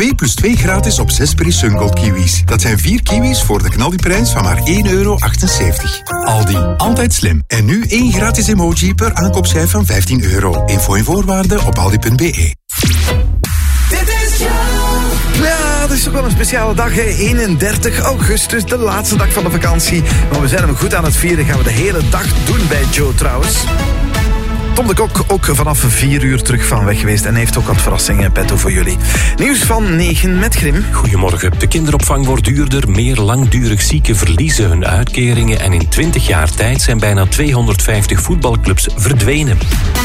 2 plus 2 gratis op 6 Peri Sungold kiwis. Dat zijn 4 kiwis voor de knaldiprijs van maar €1,78. Aldi, altijd slim. En nu 1 gratis emoji per aankoopschijf van €15. Info en voorwaarden op aldi.be. Ja, dat is toch wel een speciale dag, hè? 31 augustus, de laatste dag van de vakantie. Maar we zijn hem goed aan het vieren, gaan we de hele dag doen bij Joe trouwens. Tom de Kok ook vanaf 4 uur terug van weg geweest en heeft ook wat verrassingen in petto voor jullie. Nieuws van 9 met Grim. Goedemorgen. De kinderopvang wordt duurder, meer langdurig zieken verliezen hun uitkeringen en in 20 jaar tijd zijn bijna 250 voetbalclubs verdwenen.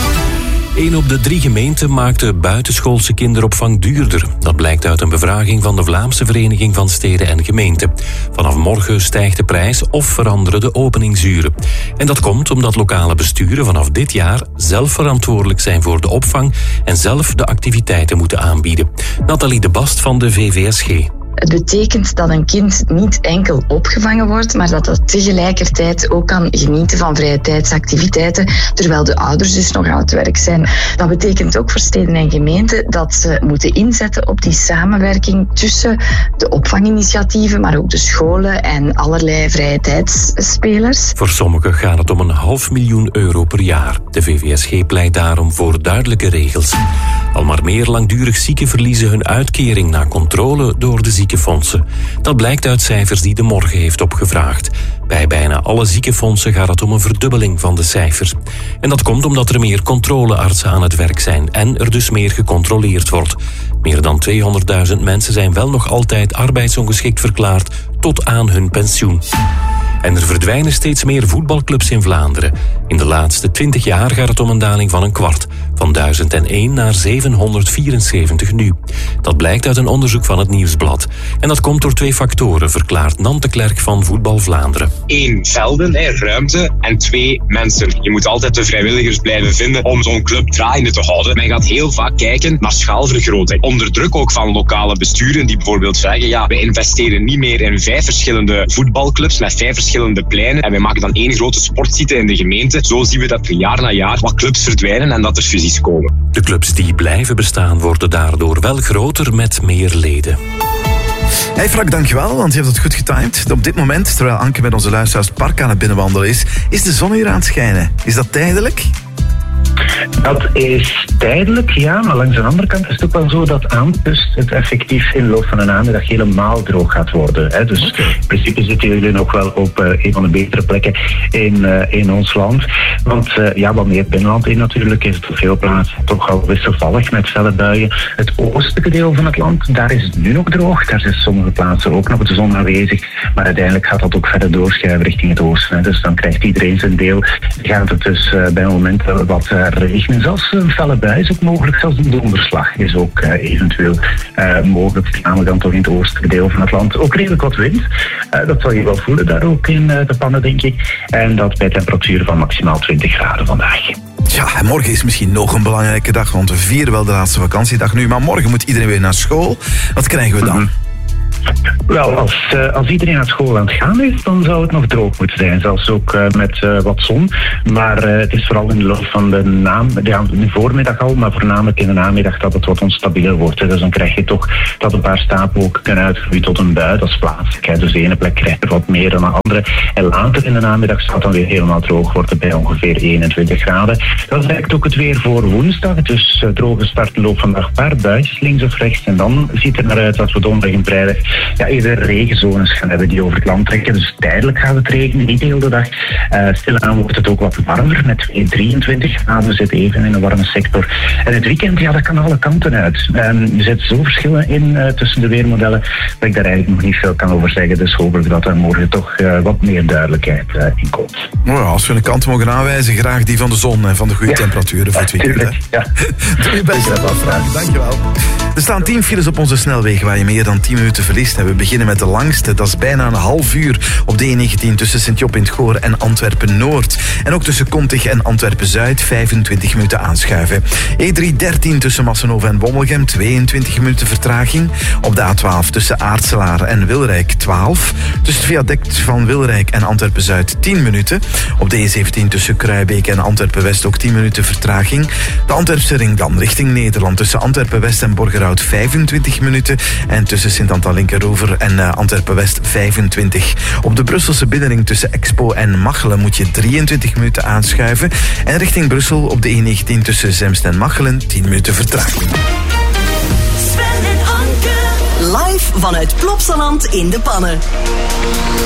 1 op de 3 gemeenten maakt de buitenschoolse kinderopvang duurder. Dat blijkt uit een bevraging van de Vlaamse Vereniging van Steden en Gemeenten. Vanaf morgen stijgt de prijs of veranderen de openingsuren. En dat komt omdat lokale besturen vanaf dit jaar zelf verantwoordelijk zijn voor de opvang en zelf de activiteiten moeten aanbieden. Nathalie de Bast van de VVSG. Het betekent dat een kind niet enkel opgevangen wordt, maar dat het tegelijkertijd ook kan genieten van vrije tijdsactiviteiten, terwijl de ouders dus nog aan het werk zijn. Dat betekent ook voor steden en gemeenten dat ze moeten inzetten op die samenwerking tussen de opvanginitiatieven, maar ook de scholen en allerlei vrije tijdsspelers. Voor sommigen gaat het om €500.000 per jaar. De VVSG pleit daarom voor duidelijke regels. Al maar meer langdurig zieken verliezen hun uitkering na controle door de ziekenfondsen. Dat blijkt uit cijfers die De Morgen heeft opgevraagd. Bij bijna alle ziekenfondsen gaat het om een verdubbeling van de cijfers. En dat komt omdat er meer controleartsen aan het werk zijn en er dus meer gecontroleerd wordt. Meer dan 200.000 mensen zijn wel nog altijd arbeidsongeschikt verklaard tot aan hun pensioen. En er verdwijnen steeds meer voetbalclubs in Vlaanderen. In de laatste 20 jaar gaat het om een daling van 1/4. Van 1001 naar 774 nu. Dat blijkt uit een onderzoek van het Nieuwsblad. En dat komt door 2 factoren, verklaart Nante Klerk van Voetbal Vlaanderen. 1, velden, ruimte. En 2, mensen. Je moet altijd de vrijwilligers blijven vinden om zo'n club draaiende te houden. Men gaat heel vaak kijken naar schaalvergroting. Onder druk ook van lokale besturen die bijvoorbeeld zeggen, ja, we investeren niet meer in 5 verschillende voetbalclubs met 5 verschillende pleinen en we maken dan 1 grote sportsite in de gemeente. Zo zien we dat jaar na jaar wat clubs verdwijnen en dat er fusies komen. De clubs die blijven bestaan worden daardoor wel groter met meer leden. Hey Frank, dankjewel, want je hebt het goed getimed. Op dit moment, terwijl Anke met onze luisteraars het park aan het binnenwandelen is de zon hier aan het schijnen. Is dat tijdelijk? Dat is tijdelijk, ja, maar langs de andere kant is het ook wel zo dat aan de kust het effectief in de loop van de namiddag helemaal droog gaat worden. Hè. Dus in principe zitten jullie nog wel op een van de betere plekken in ons land. Want wat meer binnenland in natuurlijk is het op veel plaatsen toch al wisselvallig met felle buien. Het oostelijke deel van het land, daar is het nu nog droog. Daar is sommige plaatsen ook nog de zon aanwezig. Maar uiteindelijk gaat dat ook verder doorschuiven richting het oosten. Hè. Dus dan krijgt iedereen zijn deel. Dan gaat het dus bij een moment wat regenen. Zelfs een felle bui is ook mogelijk. Zelfs een donderslag is ook eventueel mogelijk. Namelijk dan toch in het oostelijke deel van het land. Ook redelijk wat wind. Dat zal je wel voelen daar ook in de pannen, denk ik. En dat bij temperaturen van maximaal 20 graden vandaag. Ja, en morgen is misschien nog een belangrijke dag, want we vieren wel de laatste vakantiedag nu. Maar morgen moet iedereen weer naar school. Wat krijgen we dan? Wel, als iedereen naar school aan het gaan is, dan zou het nog droog moeten zijn. Zelfs ook met wat zon. Maar het is vooral in de loop van de voormiddag al, maar voornamelijk in de namiddag dat het wat onstabieler wordt. Hè. Dus dan krijg je toch dat een paar stapelwolken kunnen uitgroeien tot een bui. Dat is plaatselijk. Hè. Dus de ene plek krijgt er wat meer dan de andere. En later in de namiddag zal het dan weer helemaal droog worden bij ongeveer 21 graden. Dat is eigenlijk ook het weer voor woensdag. Dus droge start in de loop van de dag, een paar buitjes links of rechts. En dan ziet er naar uit dat we donderdag en vrijdag eerder regenzones gaan hebben die over het land trekken. Dus tijdelijk gaat het regenen, niet de hele dag. Stilaan wordt het ook wat warmer, met 23 graden. We zitten even in een warme sector. En het weekend, dat kan alle kanten uit. Er zitten zo verschillen in tussen de weermodellen dat ik daar eigenlijk nog niet veel kan over zeggen. Dus hopelijk dat er morgen toch wat meer duidelijkheid in komt. Als we een kant mogen aanwijzen, graag die van de zon en van de goede temperaturen voor het weekend. Ja. Doe je best met afvragen, dankjewel. Er staan 10 files op onze snelwegen waar je meer dan 10 minuten verliest. En we beginnen met de langste. Dat is bijna een half uur op de E19 tussen Sint-Job in het Goor en Antwerpen-Noord. En ook tussen Kontig en Antwerpen-Zuid 25 minuten aanschuiven. E313 tussen Massenhoven en Wommelgem 22 minuten vertraging. Op de A12 tussen Aartselaar en Wilrijk 12. Tussen het viaduct van Wilrijk en Antwerpen-Zuid 10 minuten. Op de E17 tussen Kruibeek en Antwerpen-West ook 10 minuten vertraging. De Antwerpse ring dan richting Nederland tussen Antwerpen-West en Borgerhout Lierhout 25 minuten. En tussen Sint-Antal-Linkeroever en Antwerpen-West 25. Op de Brusselse binnenring tussen Expo en Machelen moet je 23 minuten aanschuiven. En richting Brussel op de E19 tussen Zemst en Machelen 10 minuten vertraging. Live vanuit Plopsaland in de Pannen.